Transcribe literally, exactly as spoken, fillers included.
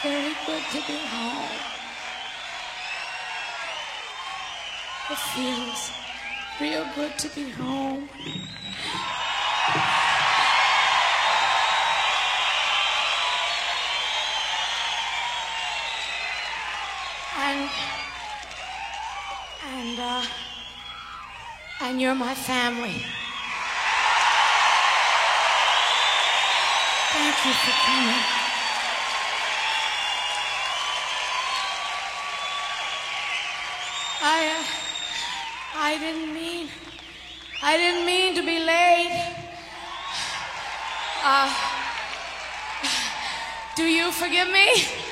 very good to be home. It feels real good to be home. And, and, uh, and you're my family. Thank you for coming. I, uh, I didn't mean, I didn't mean to be late. Uh, do you forgive me?